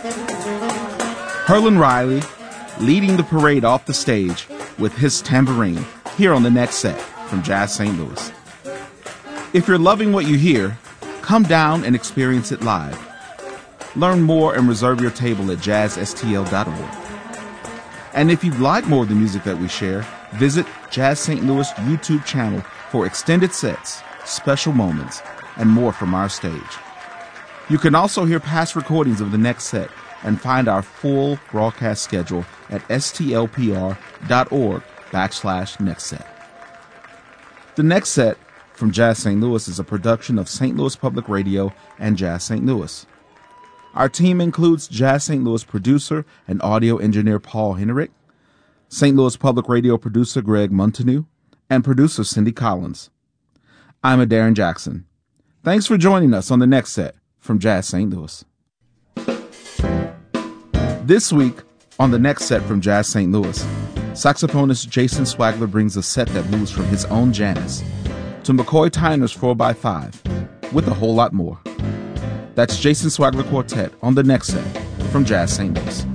Herlin Riley leading the parade off the stage with his tambourine here on the next set from Jazz St. Louis. If you're loving what you hear, come down and experience it live. Learn more and reserve your table at jazzstl.org. And if you'd like more of the music that we share, visit Jazz St. Louis YouTube channel for extended sets, special moments, and more from our stage. You can also hear past recordings of the next set and find our full broadcast schedule at stlpr.org/next set. The Next Set from Jazz St. Louis is a production of St. Louis Public Radio and Jazz St. Louis. Our team includes Jazz St. Louis producer and audio engineer Paul Henrich, St. Louis Public Radio producer Greg Montanew, and producer Cindy Collins. I'm Darren Jackson. Thanks for joining us on The Next Set from Jazz St. Louis. This week on The Next Set from Jazz St. Louis, saxophonist Jason Swagler brings a set that moves from his own Janus to McCoy Tyner's 4x5 with a whole lot more. That's Jason Swagler Quartet on The Next Set from Jazz St. Louis.